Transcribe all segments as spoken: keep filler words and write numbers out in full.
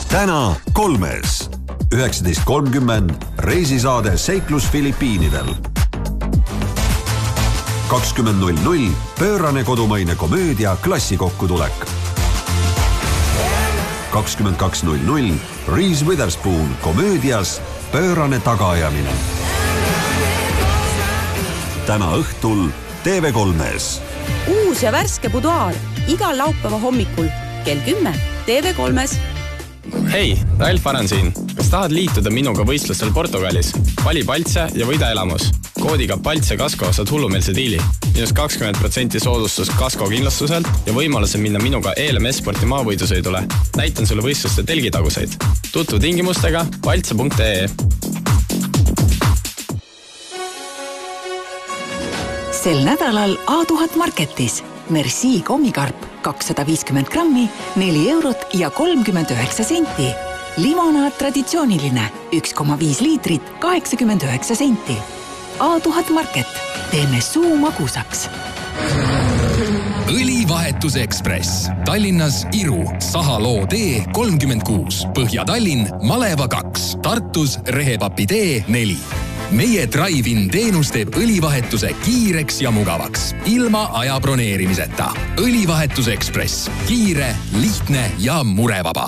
täna kolmes. üheksateist kolmkümmend reisisaade Seiklus Filipiinidel. kakskümmend null null pöörane kodumaine komöödia Klassikokkutulek. kakskümmend kaks null null Reese Witherspoon komöödias Pöörane tagaajamine. täna õhtul T V kolmes. Uus ja värske buduaar igal laupäeva hommikul kell kümme T V kolmes. Hei, Ralf Aran siin. Kas tahad liituda minuga võistlustel Portugalis? Vali Paltse ja võida elamus. Koodiga Paltse Kasko saad hullumeelse diili. Minus kakskümmend protsenti soodustus Kasko kindlustuselt ja võimaluse minna minuga E L M S-sporti maavõidusõidule. Näitan sulle võistluste telgitaguseid. Tutvu tingimustega paltse punkt ee. Sel nädalal A tuhat Marketis. Merci kommikarp kakssada viiskümmend grammi, neli eurot ja kolmkümmend üheksa senti. Limonaad traditsiooniline, üks koma viis liitrit, kaheksakümmend üheksa senti. A tuhat Market. Teeme suu magusaks. Õlivahetus Ekspress. Tallinnas Iru, Sahaloo tee kolmkümmend kuus. Põhja-Tallinn, Maleva kaks. Tartus Rehepapi tee neli. Meie Drive-in teenus teeb õlivahetuse kiireks ja mugavaks, ilma aja broneerimiseta. Õlivahetus Ekspress. Kiire, lihtne ja murevaba.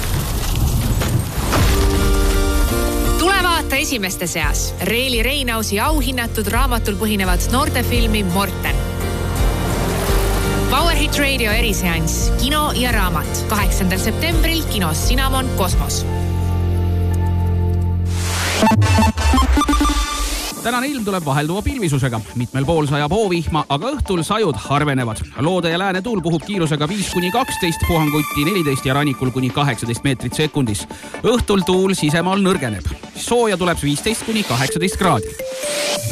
Tule vaata esimeste seas. Reeli Reinausi auhinnatud raamatul põhinevat noortefilmi Morten. Power Hit Radio eriseanss, kino ja raamat. kaheksandal septembril kinos Cinnamon Kosmos. Tänane ilm tuleb vahelduva pilvisusega. Mitmel pool sajab hoovihma, aga õhtul sajud harvenevad. Loode ja lääne tuul puhub kiirusega viis kuni kaksteist, puhanguti neliteist ja rannikul kuni kaheksateist meetrit sekundis. Õhtul tuul sisemaal nõrgeneb. Sooja tuleb viisteist kuni kaheksateist kraadi.